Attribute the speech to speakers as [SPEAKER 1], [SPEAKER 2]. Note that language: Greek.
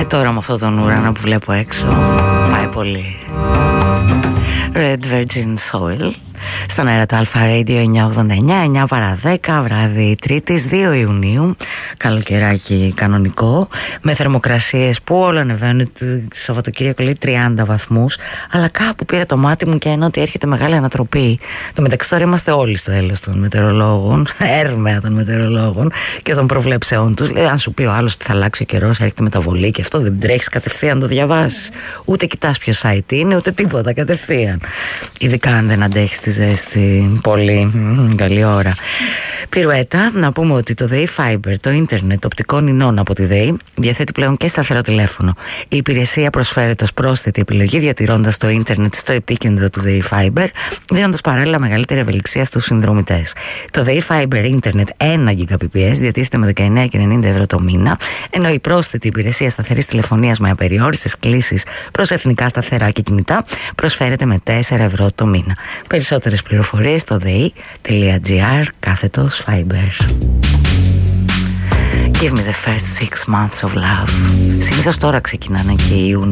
[SPEAKER 1] Τώρα με αυτόν τον ουρανό που βλέπω έξω πάει πολύ. Red Virgin Soil στον αέρα του Alpha Radio 989, 9 παρά 10, βράδυ Τρίτης 2 Ιουνίου. Καλοκαιράκι κανονικό, με θερμοκρασίες που όλα ανεβαίνουν. Σαββατοκύριακο λέει 30 βαθμούς, αλλά κάπου πήρε το μάτι μου και ενώ ότι έρχεται μεγάλη ανατροπή. Το μεταξύ τώρα είμαστε όλοι στο έλεος των μετεωρολόγων, έρμεα των μετεωρολόγων και των προβλέψεών τους. Λέει, αν σου πει ο άλλος ότι θα αλλάξει ο καιρός, έρχεται μεταβολή και αυτό δεν τρέχεις κατευθείαν να το διαβάσεις. Ούτε κοιτάς ποιο site είναι, ούτε τίποτα, κατευθείαν. Ειδικά αν δεν αντέχεις τη ζέστη πολύ. Καλή ώρα. Πυρουέτα, να πούμε ότι το ΔΕΗ Fiber, το ίντερνετ οπτικών ινών από τη ΔΕΗ, διαθέτει πλέον και σταθερό τηλέφωνο. Η υπηρεσία προσφέρεται ως πρόσθετη επιλογή, διατηρώντας το ίντερνετ στο επίκεντρο του ΔΕΗ Fiber, δίνοντας παράλληλα μεγαλύτερη ευελιξία στους συνδρομητές. Το ΔΕΗ Fiber ίντερνετ 1 Gbps διατίθεται με 19,90 ευρώ το μήνα, ενώ η πρόσθετη υπηρεσία σταθερής τηλεφωνίας με απεριόριστες κλήσεις προς εθνικά σταθερά και κινητά προσφέρεται με 4 ευρώ το μήνα. Περισσότερες πληροφορίες στο dei.gr/Fiber. Give me the first 6 months of love. Συνήθως τώρα ξεκινάνε και Ιούνιο.